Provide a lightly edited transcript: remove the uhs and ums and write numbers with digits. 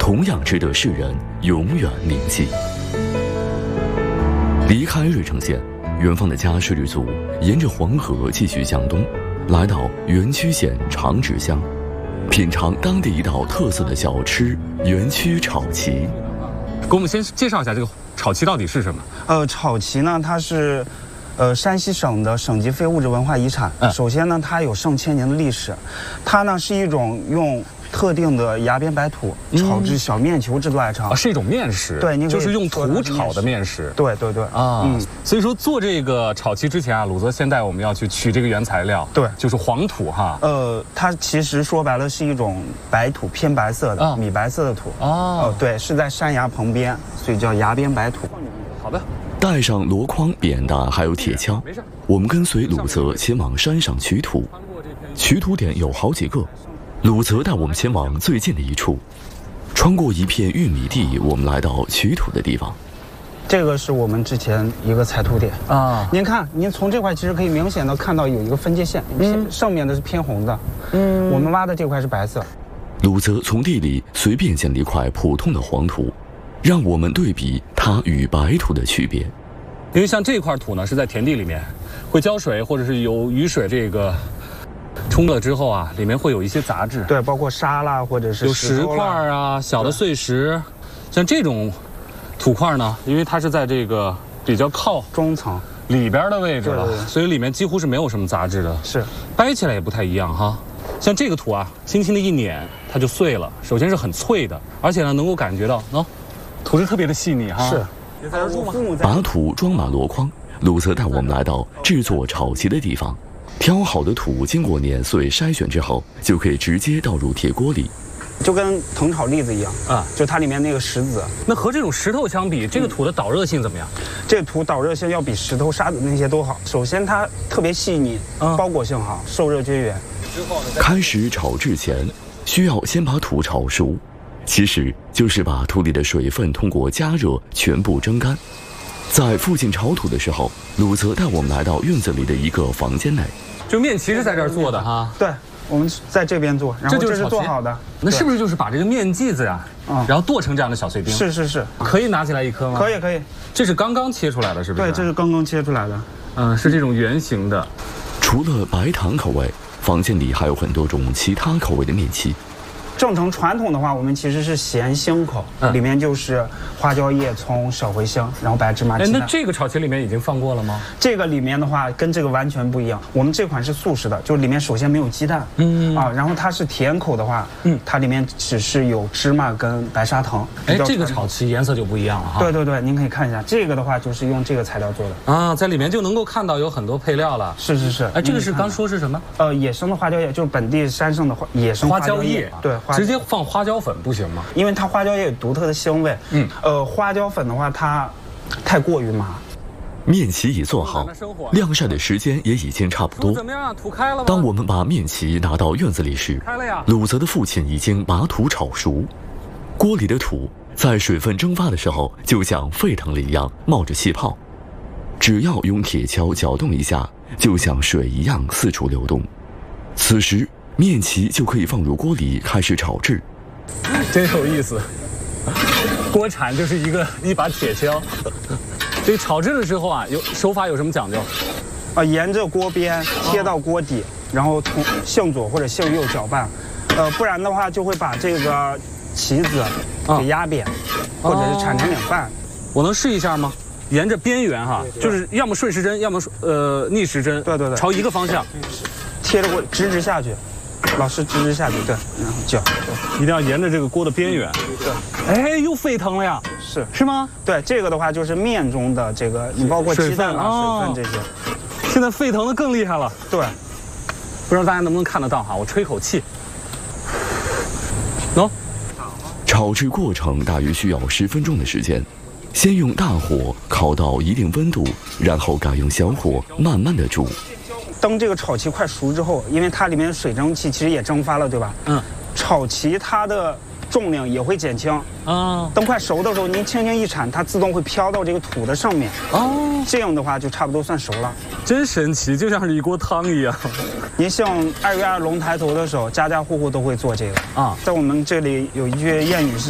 同样值得世人永远铭记。离开芮城县，远方的嘉氏律族沿着黄河继续向东，来到垣曲县长治乡，品尝当地一道特色的小吃垣曲炒旗。 给我们先介绍一下这个炒旗到底是什么？ 炒旗呢，它是山西省的省级非物质文化遗产。首先呢，它有上千年的历史，它呢是一种用特定的崖边白土炒制小面球制作而成。 是一种面食。对， 就是用土炒的面食。 对所以说做这个炒旗之前啊，鲁泽先带我们要去取这个原材料。对，就是黄土哈。 它其实说白了是一种白土，偏白色的米白色的土。对，是在山崖旁边，所以叫崖边白土。 好的。 带上箩筐、扁担还有铁锹，我们跟随鲁泽前往山上取土。取土点有好几个，鲁泽带我们前往最近的一处。穿过一片玉米地，我们来到取土的地方。 这个是我们之前一个采土点啊。您看，您从这块其实可以明显的看到有一个分界线，上面的是偏红的，我们挖的这块是白色。 鲁泽从地里随便捡了一块普通的黄土，让我们对比它与白土的区别。 因为像这块土呢是在田地里面，会浇水或者是有雨水这个冲了之后啊，里面会有一些杂质。 对，包括沙啦，或者是有石块啊、小的碎石。像这种土块呢，因为它是在这个比较靠中层里边的位置了，所以里面几乎是没有什么杂质的。是，掰起来也不太一样哈。像这个土啊，轻轻的一碾，它就碎了。首先是很脆的，而且呢能够感觉到，土质特别的细腻哈。是。 把土装满箩筐，鲁泽带我们来到制作炒旗的地方。挑好的土经过碾碎筛选之后，就可以直接倒入铁锅里， 就跟藤炒栗子一样啊，就它里面那个石子。 那和这种石头相比，这个土的导热性怎么样？ 这个土导热性要比石头、沙子那些都好。首先它特别细腻，包裹性好，受热均匀。 开始炒制前，需要先把土炒熟。其实就是把土里的水分通过加热全部蒸干。在附近炒土的时候，鲁泽带我们来到院子里的一个房间内。 就面旗是在这儿做的哈？ 对，我们在这边做，然后这是做好的。 那是不是就是把这个面剂子呀，然后剁成这样的小碎丁？ 是。 可以拿起来一颗吗？ 可以。 这是刚刚切出来的，是不是？ 对，这是刚刚切出来的。 是这种圆形的。 除了白糖口味，房间里还有很多种其他口味的面旗。 正常传统的话，我们其实是咸腥口，里面就是花椒叶、葱、小茴香，然后白芝麻、鸡蛋。 那这个炒旗里面已经放过了吗？ 这个里面的话跟这个完全不一样。我们这款是素食的，就里面首先没有鸡蛋，然后它是甜口的话，它里面只是有芝麻跟白砂糖。 这个炒旗颜色就不一样了哈。 对，您可以看一下，这个的话就是用这个材料做的啊，在里面就能够看到有很多配料了。 是。 这个是刚说是什么？ 野生的花椒叶，就是本地山上的野生花椒叶。对， 直接放花椒粉不行吗？ 因为它花椒叶有独特的香味。花椒粉的话，它太过于麻。 面旗已做好，晾晒的时间也已经差不多。 怎么样？土开了吗？ 当我们把面旗拿到院子里时，鲁泽的父亲已经把土炒熟。锅里的土在水分蒸发的时候，就像沸腾了一样冒着气泡。只要用铁锹搅动一下，就像水一样四处流动。此时面旗就可以放入锅里开始炒制。 真有意思，锅铲就是一把铁锹。这个炒制的时候啊，手法有什么讲究？ 沿着锅边贴到锅底，然后从向左或者向右搅拌，不然的话就会把这个旗子给压扁，或者是铲成两半。 我能试一下吗？沿着边缘哈，就是要么顺时针，要么逆时针。对，朝一个方向， 贴着锅直下去。老师直下去，对，然后搅， 一定要沿着这个锅的边缘。对，又沸腾了呀！是吗？ 对，这个的话就是面中的这个，你包括鸡蛋啊、水分这些， 现在沸腾的更厉害了。 对， 不知道大家能不能看得到哈？我吹口气。 炒制过程大约需要10分钟的时间，先用大火烤到一定温度，然后改用小火慢慢的煮。 当这个炒旗快熟之后，因为它里面的水蒸气其实也蒸发了，对吧？炒旗它的重量也会减轻啊。等快熟的时候，您轻轻一铲，它自动会飘到这个土的上面。这样的话就差不多算熟了。 真神奇，就像是一锅汤一样。 您像2月2龙抬头的时候，家家户户都会做这个啊。在我们这里有一句谚语是